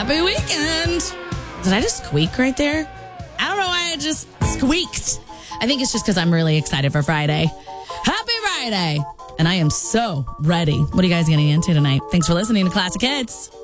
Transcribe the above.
Happy weekend. Did I just squeak right there? I don't know why I just squeaked. I think it's just because I'm really excited for Friday. Happy Friday. And I am so ready. What are you guys getting into tonight? Thanks for listening to Classic Hits.